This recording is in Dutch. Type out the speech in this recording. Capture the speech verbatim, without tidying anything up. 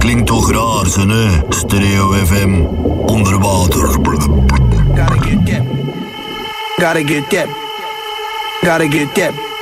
klinkt toch raar, ze, hè? Stereo F M, onder water. Gotta get that. Gotta get that. Gotta get that.